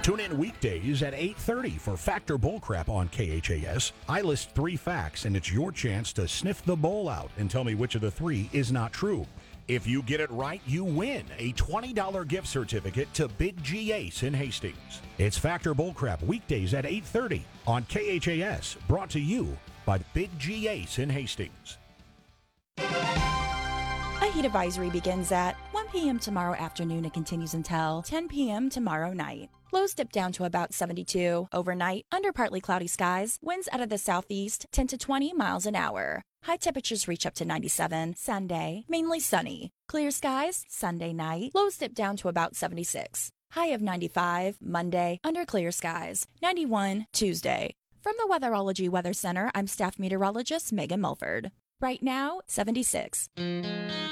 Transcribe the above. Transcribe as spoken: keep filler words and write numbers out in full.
Tune in weekdays at eight thirty for Factor Bullcrap on K H A S. I list three facts, and it's your chance to sniff the bowl out and tell me which of the three is not true. If you get it right, you win a twenty dollars gift certificate to Big G Ace in Hastings. It's Factor Bullcrap weekdays at eight thirty on K H A S, brought to you by Big G Ace in Hastings. A heat advisory begins at one p.m. tomorrow afternoon and continues until ten p.m. tomorrow night. Lows dip down to about seventy-two. Overnight, under partly cloudy skies, winds out of the southeast ten to twenty miles an hour. High temperatures reach up to ninety-seven. Sunday, mainly sunny. Clear skies, Sunday night. Lows dip down to about seventy-six. High of ninety-five. Monday, under clear skies. ninety-one. Tuesday. From the Weatherology Weather Center, I'm staff meteorologist Megan Mulford. Right now, seventy-six.